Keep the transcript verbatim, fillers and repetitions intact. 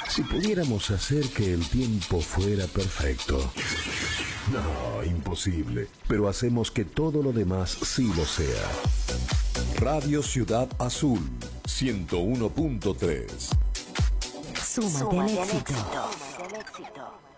Si pudiéramos hacer que el tiempo fuera perfecto. No, imposible. Pero hacemos que todo lo demás sí lo sea. Radio Ciudad Azul, ciento uno punto tres. Súmate al éxito.